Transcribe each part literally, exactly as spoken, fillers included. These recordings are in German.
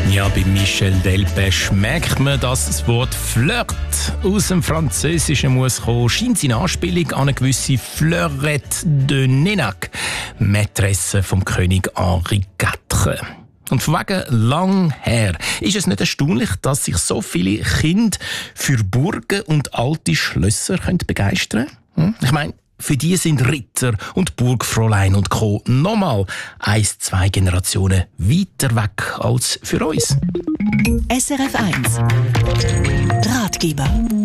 Ja, bei Michel Delpech merkt man, dass das Wort Flirt aus dem Französischen muss kommen. Scheint seine Anspielung an eine gewisse Fleurette de Nénac, Mätresse vom König Henri Quatre. Und von wegen lang her ist es nicht erstaunlich, dass sich so viele Kinder für Burgen und alte Schlösser begeistern können? Ich meine, für die sind Ritter und Burgfräulein und Co. nochmal eins, zwei Generationen weiter weg als für uns. S R F eins Ratgeber.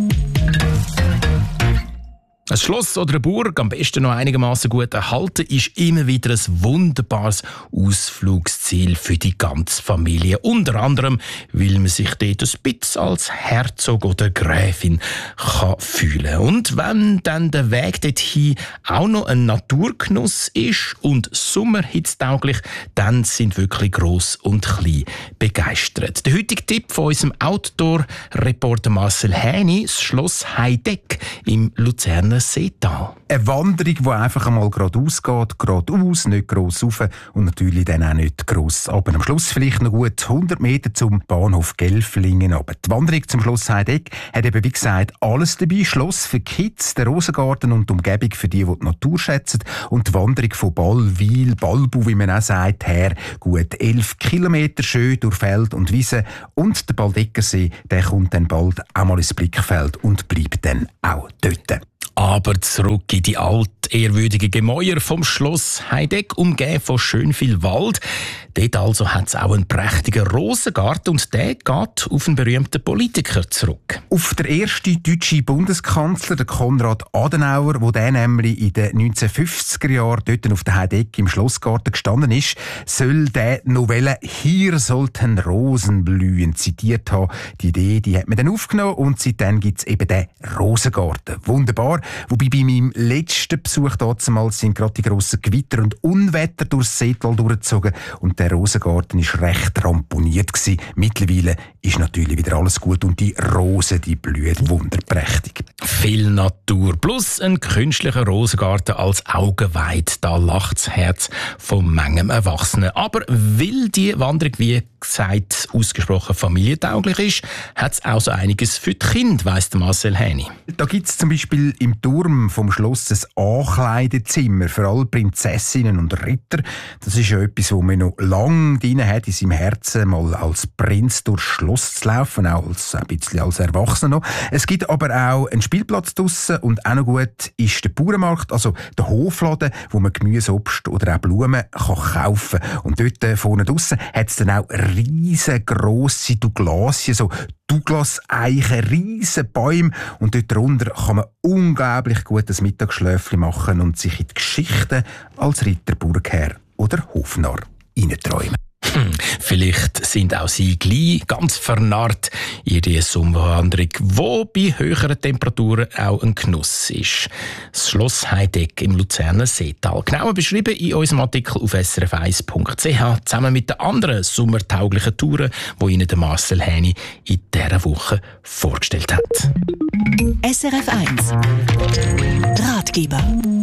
Ein Schloss oder eine Burg, am besten noch einigermaßen gut erhalten, ist immer wieder ein wunderbares Ausflugsziel für die ganze Familie. Unter anderem, weil man sich dort ein bisschen als Herzog oder Gräfin kann fühlen. Und wenn dann der Weg dorthin auch noch ein Naturgenuss ist und sommerhitztauglich, dann sind wirklich gross und klein begeistert. Der heutige Tipp von unserem Outdoor-Reporter Marcel Häni, das Schloss Heideck im Luzerner Seetal. Eine Wanderung, die einfach einmal geradeaus geht, geradeaus, nicht gross rauf und natürlich dann auch nicht gross runter. Am Schluss vielleicht noch gut hundert Meter zum Bahnhof Gelflingen. Aber die Wanderung zum Schloss Heideck hat eben, wie gesagt, alles dabei. Schloss für Kids, der Rosengarten und die Umgebung für die, die die Natur schätzen. Und die Wanderung von Ballwil, Balbu, wie man auch sagt, her gut elf Kilometer schön durch Feld und Wiese. Und der Baldeckersee, der kommt dann bald auch mal ins Blickfeld und bleibt dann auch dort. Aber zurück in die altehrwürdigen Gemäuer vom Schloss Heideck, umgeben von schön viel Wald. Dort also hat es auch einen prächtigen Rosengarten und der geht auf einen berühmten Politiker zurück. Auf der erste deutsche Bundeskanzler, der Konrad Adenauer, wo der nämlich in den neunzehnhundertfünfziger Jahren dort auf der Heideck im Schlossgarten gestanden ist, soll der Novelle «Hier sollten Rosen blühen» zitiert haben. Die Idee, die hat man dann aufgenommen und seitdem gibt es eben den Rosengarten. Wunderbar. Wobei bei meinem letzten Besuch damals sind gerade die grossen Gewitter und Unwetter durchs Seetal durchgezogen und der Rosengarten war recht ramponiert gewesen. Mittlerweile ist natürlich wieder alles gut und die Rosen, die blühen wunderprächtig. Viel Natur plus ein künstlicher Rosengarten als Augenweid. Da lacht das Herz von manchem Erwachsenen. Aber weil die Wanderung, wie gesagt, ausgesprochen familientauglich ist, hat es auch so einiges für die Kinder, weiss der Marcel Häni. Da gibt es zum Beispiel im Turm vom Schloss ein Ankleidezimmer für alle Prinzessinnen und Ritter. Das ist ja etwas, wo man noch lange drin hat in seinem Herzen, mal als Prinz durchs Schloss zu laufen, auch als, ein bisschen als Erwachsener noch. Es gibt aber auch einen Spielplatz draussen und auch noch gut ist der Bauernmarkt, also der Hofladen, wo man Gemüse, Obst oder auch Blumen kann kaufen kann. Und dort vorne draussen hat es dann auch riesengrosse Douglasien, so Douglas-Eichen, riesen Bäume und dort drunter kann man unglaublich gut das Mittagsschläfchen machen und sich in die Geschichten als Ritter, Burgherr oder Hofnarr hineinträumen. Hm, vielleicht sind auch Sie gleich ganz vernarrt in die Sommerwanderung, wo bei höheren Temperaturen auch ein Genuss ist. Das Schloss Heideck im Luzerner Seetal. Genauer beschrieben in unserem Artikel auf s r f eins punkt c h, zusammen mit den anderen sommertauglichen Touren, die Ihnen der Marcel Häni in dieser Woche vorgestellt hat. S R F eins Ratgeber.